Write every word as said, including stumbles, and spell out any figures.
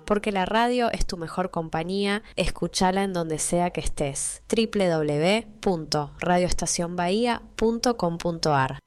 porque la radio es tu mejor compañía. Escúchala en donde sea que estés. doble u doble u doble u punto radio estación bahía punto com punto a r